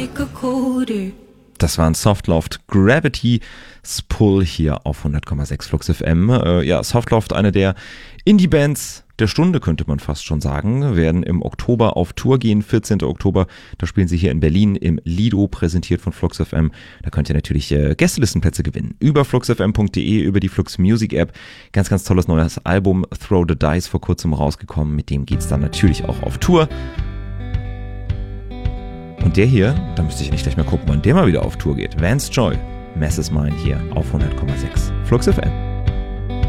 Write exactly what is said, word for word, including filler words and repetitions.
Das war ein Softloft Gravity's Pull hier auf hundert Komma sechs Flux F M. Äh, ja, Softloft, eine der Indie-Bands der Stunde, könnte man fast schon sagen, werden im Oktober auf Tour gehen. vierzehnten Oktober, da spielen sie hier in Berlin im Lido, präsentiert von Flux F M. Da könnt ihr natürlich äh, Gästelistenplätze gewinnen. Über fluxfm punkt de, über die Flux Music App. Ganz, ganz tolles neues Album, Throw the Dice, vor kurzem rausgekommen. Mit dem geht's dann natürlich auch auf Tour. Und der hier, da müsste ich nicht gleich mal gucken, wann der mal wieder auf Tour geht. Vance Joy, Mass is Mine hier auf hundert Komma sechs Flux F M.